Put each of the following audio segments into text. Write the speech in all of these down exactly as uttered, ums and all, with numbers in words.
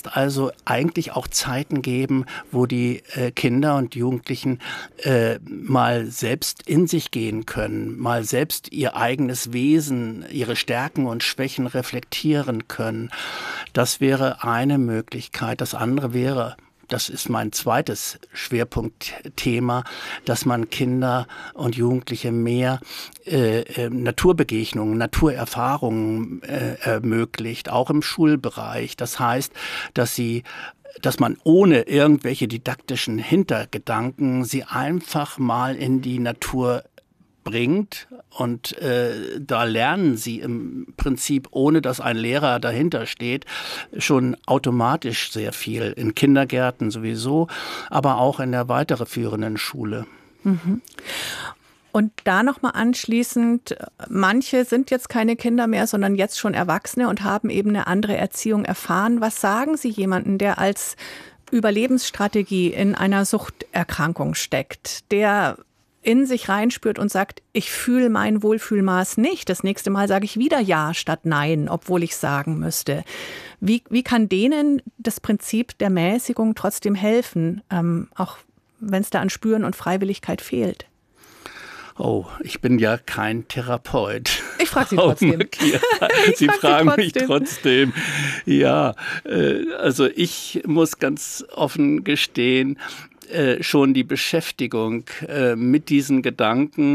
heißt also eigentlich auch Zeiten geben, wo die äh, Kinder und Jugendlichen äh, mal selbst in sich gehen können, mal selbst ihr eigenes Wesen, ihre Stärken und Schwächen reflektieren können. Das wäre eine Möglichkeit. Das andere wäre, das ist mein zweites Schwerpunktthema, dass man Kinder und Jugendliche mehr äh, äh, Naturbegegnungen, Naturerfahrungen äh, ermöglicht, auch im Schulbereich. Das heißt, dass sie dass man ohne irgendwelche didaktischen Hintergedanken sie einfach mal in die Natur bringt und äh, da lernen sie im Prinzip, ohne dass ein Lehrer dahinter steht, schon automatisch sehr viel. In Kindergärten sowieso, aber auch in der weiterführenden Schule. Mhm. Und da nochmal anschließend, manche sind jetzt keine Kinder mehr, sondern jetzt schon Erwachsene und haben eben eine andere Erziehung erfahren. Was sagen Sie jemandem, der als Überlebensstrategie in einer Suchterkrankung steckt, der in sich reinspürt und sagt, ich fühle mein Wohlfühlmaß nicht. Das nächste Mal sage ich wieder Ja statt Nein, obwohl ich sagen müsste. Wie, wie kann denen das Prinzip der Mäßigung trotzdem helfen, ähm, auch wenn es da an Spüren und Freiwilligkeit fehlt? Oh, ich bin ja kein Therapeut. Ich frage Sie trotzdem. Sie frag fragen Sie trotzdem. mich trotzdem. Ja, äh, also ich muss ganz offen gestehen, Äh, schon die Beschäftigung äh, mit diesen Gedanken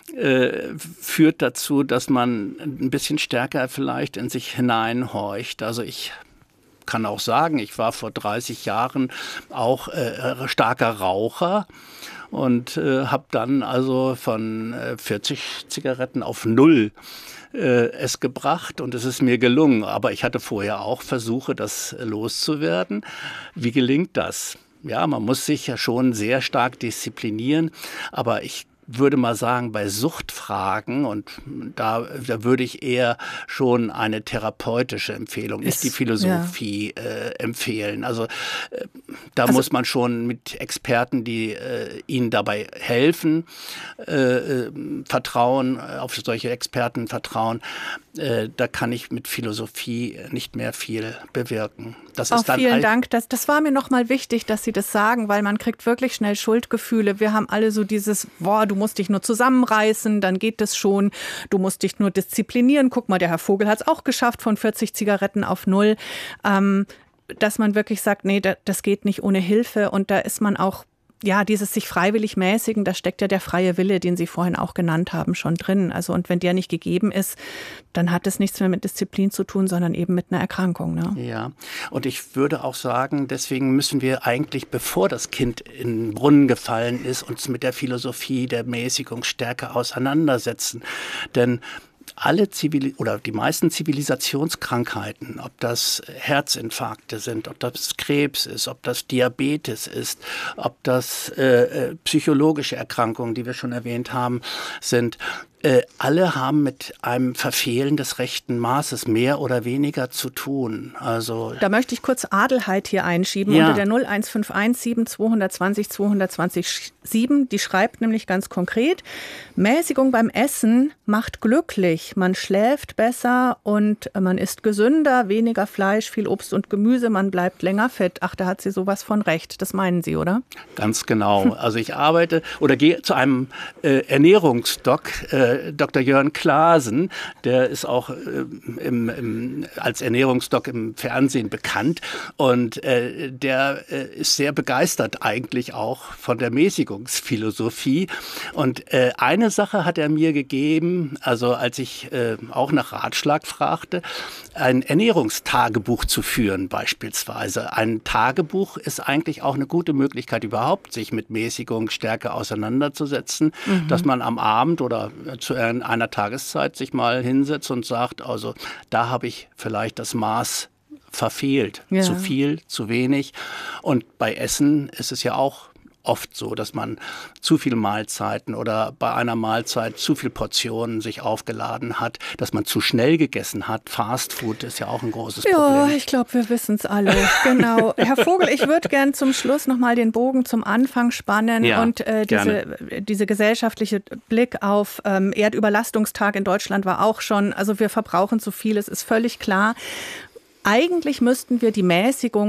äh, führt dazu, dass man ein bisschen stärker vielleicht in sich hineinhorcht. Also ich kann auch sagen, ich war vor dreißig Jahren auch äh, starker Raucher und äh, habe dann also von äh, vierzig Zigaretten auf null äh, es gebracht und es ist mir gelungen. Aber ich hatte vorher auch Versuche, das loszuwerden. Wie gelingt das? Ja, man muss sich ja schon sehr stark disziplinieren, aber ich würde mal sagen, bei Suchtfragen, und da, da würde ich eher schon eine therapeutische Empfehlung, nicht die Philosophie ja. äh, empfehlen. Also äh, da also, muss man schon mit Experten, die äh, ihnen dabei helfen, äh, äh, vertrauen, auf solche Experten vertrauen. Äh, da kann ich mit Philosophie nicht mehr viel bewirken. Das Auch ist dann vielen Dank. Das, das war mir nochmal wichtig, dass Sie das sagen, weil man kriegt wirklich schnell Schuldgefühle. Wir haben alle so dieses, boah, du musst dich nur zusammenreißen, dann geht es schon. Du musst dich nur disziplinieren. Guck mal, der Herr Vogel hat es auch geschafft, von vierzig Zigaretten auf null. Ähm, dass man wirklich sagt, nee, das geht nicht ohne Hilfe. Und da ist man auch, ja, dieses sich freiwillig mäßigen, da steckt ja der freie Wille, den Sie vorhin auch genannt haben, schon drin. Also und wenn der nicht gegeben ist, dann hat es nichts mehr mit Disziplin zu tun, sondern eben mit einer Erkrankung. Ne? Ja, und ich würde auch sagen, deswegen müssen wir eigentlich, bevor das Kind in den Brunnen gefallen ist, uns mit der Philosophie der Mäßigung stärker auseinandersetzen. Denn alle Zivil- oder die meisten Zivilisationskrankheiten, ob das Herzinfarkte sind, ob das Krebs ist, ob das Diabetes ist, ob das äh, psychologische Erkrankungen, die wir schon erwähnt haben, sind, Äh, alle haben mit einem Verfehlen des rechten Maßes mehr oder weniger zu tun. Also da möchte ich kurz Adelheid hier einschieben ja. unter der null eins fünf eins sieben zwei zwei null zwei zwei null sieben. Die schreibt nämlich ganz konkret, Mäßigung beim Essen macht glücklich. Man schläft besser und man isst gesünder, weniger Fleisch, viel Obst und Gemüse, man bleibt länger fit. Ach, da hat sie sowas von recht. Das meinen Sie, oder? Ganz genau. Also ich arbeite oder gehe zu einem äh, Ernährungsdoc, äh, Doktor Jörn Klaasen, der ist auch äh, im, im, als Ernährungsdoc im Fernsehen bekannt und äh, der äh, ist sehr begeistert eigentlich auch von der Mäßigungsphilosophie. Und äh, eine Sache hat er mir gegeben, also als ich äh, auch nach Ratschlag fragte, ein Ernährungstagebuch zu führen beispielsweise. Ein Tagebuch ist eigentlich auch eine gute Möglichkeit überhaupt, sich mit Mäßigung stärker auseinanderzusetzen, mhm. dass man am Abend oder zu einer Tageszeit sich mal hinsetzt und sagt, also da habe ich vielleicht das Maß verfehlt. Ja. Zu viel, zu wenig. Und bei Essen ist es ja auch oft so, dass man zu viele Mahlzeiten oder bei einer Mahlzeit zu viele Portionen sich aufgeladen hat, dass man zu schnell gegessen hat. Fast Food ist ja auch ein großes ja, Problem. Ja, ich glaube, wir wissen es alle. Genau. Herr Vogel, ich würde gern zum Schluss nochmal den Bogen zum Anfang spannen ja, und äh, diese, diese gesellschaftliche Blick auf ähm, Erdüberlastungstag in Deutschland war auch schon, also wir verbrauchen zu viel, es ist völlig klar. Eigentlich müssten wir die Mäßigung